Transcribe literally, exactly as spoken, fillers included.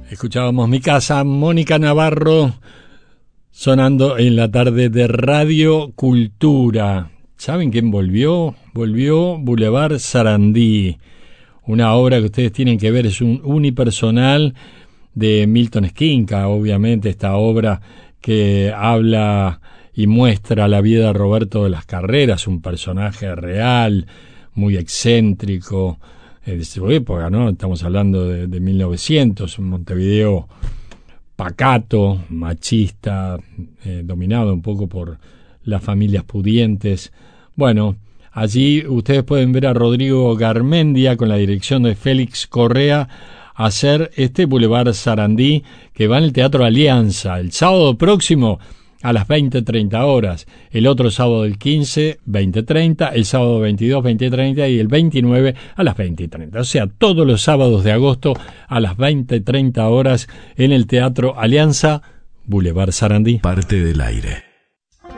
Escuchábamos Mi Casa, Mónica Navarro, sonando en la tarde de Radio Cultura. ¿Saben quién volvió? Volvió Boulevard Sarandí, una obra que ustedes tienen que ver, es un unipersonal de Milton Esquinca, obviamente, esta obra que habla y muestra la vida de Roberto de las Carreras, un personaje real, muy excéntrico, eh, de su época, ¿no? Estamos hablando de, de mil novecientos, un Montevideo pacato, machista, eh, dominado un poco por las familias pudientes. Bueno, allí ustedes pueden ver a Rodrigo Garmendia con la dirección de Félix Correa hacer este Boulevard Sarandí, que va en el Teatro Alianza el sábado próximo a las veinte treinta horas, el otro sábado el quince, veinte treinta, el sábado veintidós, veinte treinta y el veintinueve a las veinte treinta. O sea, todos los sábados de agosto a las veinte treinta horas en el Teatro Alianza, Boulevard Sarandí. Parte del aire.